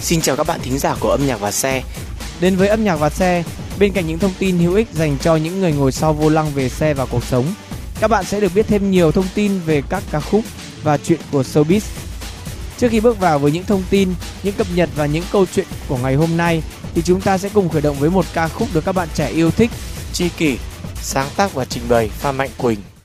Xin chào các bạn thính giả của Âm nhạc và xe. Đến với Âm nhạc và xe, bên cạnh những thông tin hữu ích dành cho những người ngồi sau vô lăng về xe và cuộc sống, các bạn sẽ được biết thêm nhiều thông tin về các ca khúc và chuyện của showbiz. Trước khi bước vào với những thông tin, những cập nhật và những câu chuyện của ngày hôm nay, thì chúng ta sẽ cùng khởi động với một ca khúc được các bạn trẻ yêu thích. Tri kỷ, sáng tác và trình bày Phan Mạnh Quỳnh.